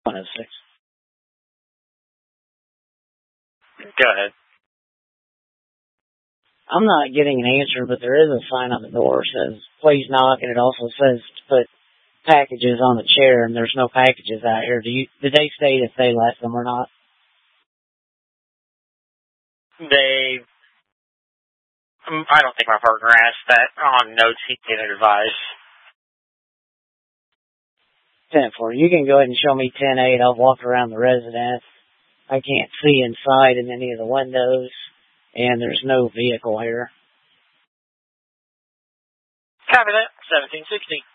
106. Go ahead. I'm not getting an answer, but there is a sign on the door that says, please knock, and it also says to put packages on the chair, and there's no packages out here. Did they state if they left them or not? I don't think my partner asked that. On notes, he didn't advise. 10-4. You can go ahead and show me 10-8. I'll walk around the residence. I can't see inside in any of the windows, and there's no vehicle here. Copy that. 1760.